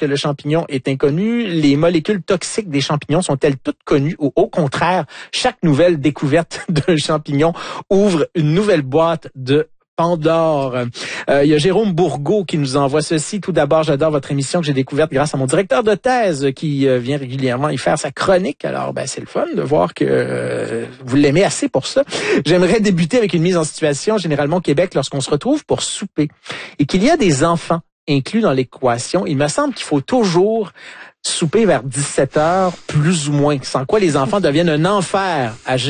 que le champignon est inconnu? Les molécules toxiques des champignons sont-elles toutes connues ou au contraire, chaque nouvelle découverte d'un champignon ouvre une nouvelle boîte de Pandore? Il y a Jérôme Bourgault qui nous envoie ceci. Tout d'abord, j'adore votre émission que j'ai découverte grâce à mon directeur de thèse qui vient régulièrement y faire sa chronique. Alors, c'est le fun de voir que vous l'aimez assez pour ça. J'aimerais débuter avec une mise en situation. Généralement au Québec, lorsqu'on se retrouve pour souper et qu'il y a des enfants inclus dans l'équation, il me semble qu'il faut toujours souper vers 17h, plus ou moins, sans quoi les enfants deviennent un enfer à gérer.